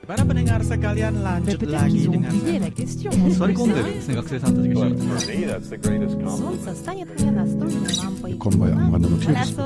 Para pendengar sekalian, lanjut Peut-être lagi qu'ils ont dengan oublié la question. 座り込んでるですね、学生さんたちが。 For me, that's the greatest compliment. Солнце станет мне настольной лампой. Комбо я, Мадам Тирс.